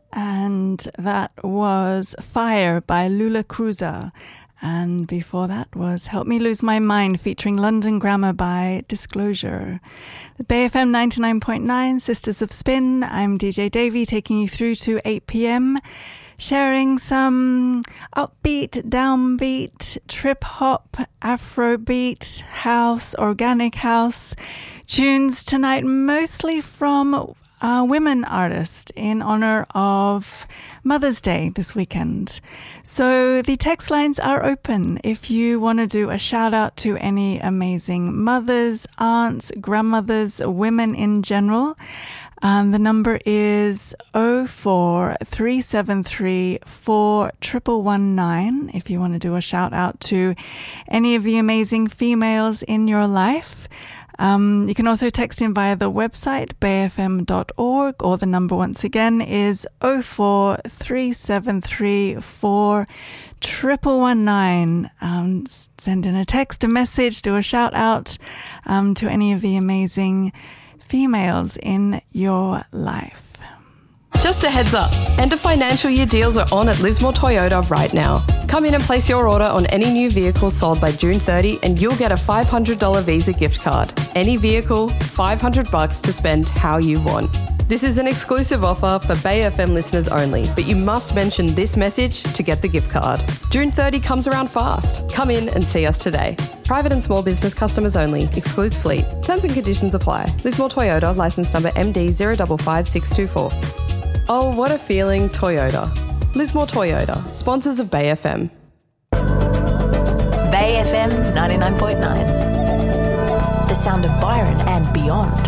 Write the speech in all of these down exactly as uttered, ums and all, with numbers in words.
And that was Fire by Lula Cruiser. And before that was Help Me Lose My Mind featuring London Grammar by Disclosure. The Bay F M ninety-nine point nine, Sisters of Spin. I'm D J Davey taking you through to eight p.m. sharing some upbeat, downbeat, trip-hop, Afrobeat, house, organic house tunes tonight, mostly from uh, women artists in honor of Mother's Day this weekend. So the text lines are open if you want to do a shout out to any amazing mothers, aunts, grandmothers, women in general. Um, the number is oh four three seven three four one one one nine if you want to do a shout out to any of the amazing females in your life. Um, you can also text in via the website bay f m dot org, or the number once again is oh four three seven three four one one one nine. Um, send in a text, a message, do a shout out um, to any of the amazing females in your life. Just a heads up, end of financial year deals are on at Lismore Toyota right now. Come in and place your order on any new vehicle sold by June thirtieth and you'll get a five hundred dollars Visa gift card. Any vehicle, five hundred bucks to spend how you want. This is an exclusive offer for Bay F M listeners only, but you must mention this message to get the gift card. June thirtieth comes around fast. Come in and see us today. Private and small business customers only. Excludes fleet. Terms and conditions apply. Lismore Toyota, licence number M D zero five five six two four. Oh, what a feeling, Toyota. Lismore Toyota, sponsors of Bay F M. Bay F M ninety-nine point nine. The sound of Byron and beyond.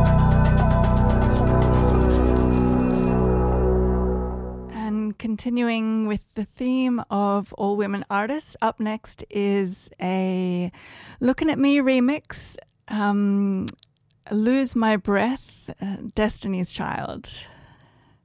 And continuing with the theme of all women artists, up next is a Looking at Me remix, um, Lose My Breath, uh, Destiny's Child.